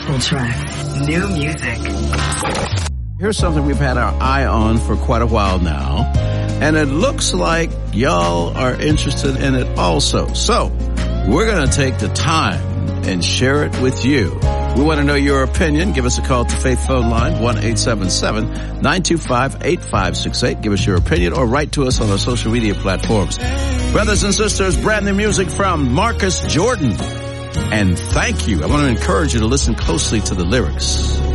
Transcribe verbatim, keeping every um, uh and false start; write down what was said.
gospel track. New music. Here's something we've had our eye on for quite a while now, and it looks like y'all are interested in it also. So we're going to take the time and share it with you. We want to know your opinion. Give us a call to Faith Phone Line, one eight seven seven, nine two five, eight five six eight. Give us your opinion or write to us on our social media platforms. Brothers and sisters, brand new music from Marcus Jordan. And thank you. I want to encourage you to listen closely to the lyrics.